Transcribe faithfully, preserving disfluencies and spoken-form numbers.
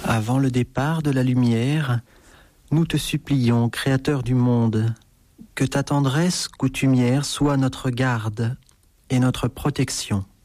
Avant le départ de la lumière, nous te supplions, Créateur du monde, que ta tendresse coutumière soit notre garde et notre protection.